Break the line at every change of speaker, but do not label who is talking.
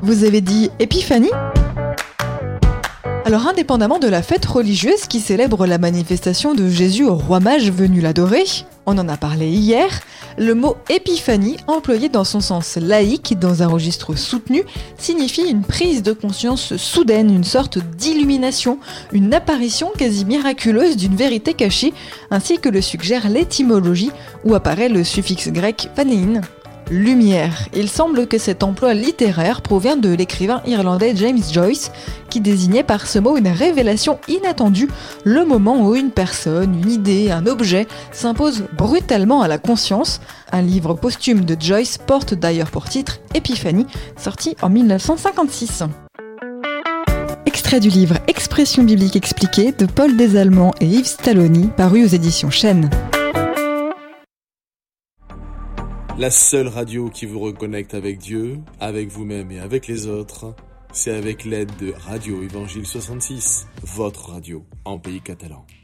Vous avez dit épiphanie ? Alors indépendamment de la fête religieuse qui célèbre la manifestation de Jésus au roi mage venu l'adorer, on en a parlé hier, le mot épiphanie, employé dans son sens laïque, dans un registre soutenu, signifie une prise de conscience soudaine, une sorte d'illumination, une apparition quasi miraculeuse d'une vérité cachée, ainsi que le suggère l'étymologie où apparaît le suffixe grec phanéin. Lumière. Il semble que cet emploi littéraire provient de l'écrivain irlandais James Joyce, qui désignait par ce mot une révélation inattendue, le moment où une personne, une idée, un objet s'impose brutalement à la conscience. Un livre posthume de Joyce porte d'ailleurs pour titre Épiphanie, sorti en 1956. Extrait du livre Expression biblique expliquée de Paul Desallemands et Yves Stalloni, paru aux éditions Chênes.
La seule radio qui vous reconnecte avec Dieu, avec vous-même et avec les autres, c'est avec l'aide de Radio Évangile 66, votre radio en pays catalan.